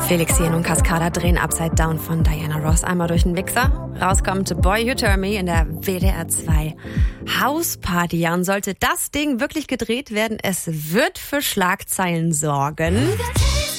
Felix Jähn und Cascada drehen Upside Down von Diana Ross einmal durch den Mixer. Rauskommt Boy You Turn Me in der WDR 2 Hausparty. Ja, und sollte das Ding wirklich gedreht werden, es wird für Schlagzeilen sorgen.